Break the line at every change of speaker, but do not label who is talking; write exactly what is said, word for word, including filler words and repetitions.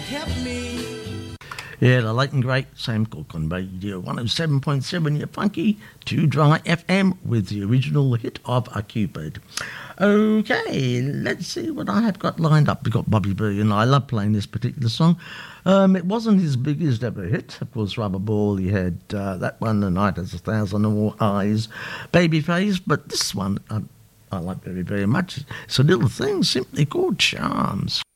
kept me.
Yeah, the late and great Sam Cooke on Radio one oh seven point seven, your funky Too Dry F M with the original hit of A Cupid. Okay, let's see what I have got lined up. We've got Bobby B, and I love playing this particular song. Um, it wasn't his biggest ever hit. Of course, Rubberball, he had uh, that one, The Night Has a Thousand More Eyes, Babyface, but this one I, I like very, very much. It's a little thing simply called Charms.